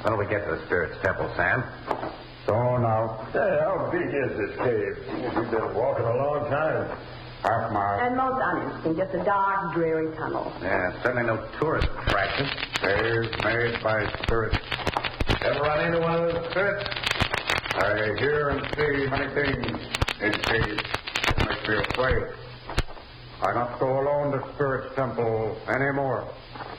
When do we get to the Spirit's Temple, Sam? So now. Hey, how big is this cave? We've been walking a long time. Half mile. And most uninteresting, just a dark, dreary tunnel. Yeah, certainly no tourist attraction. Caves made by spirits. Ever run into one of those spirits? I hear and see many things in caves that make me afraid. I not go alone to Spirit's Temple anymore.